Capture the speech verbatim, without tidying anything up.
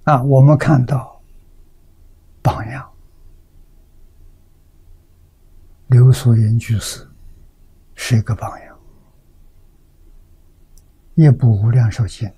啊，我们看到榜样，刘素云居士是一个榜样，《业部无量寿经》